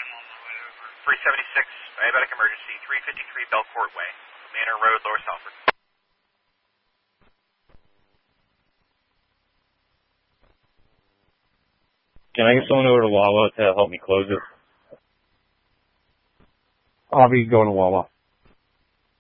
376, diabetic emergency, 353 Belcourt Way, Manor Road, Lower Salford. Can I get someone over to Wawa to help me close it? I'll be going to Wawa.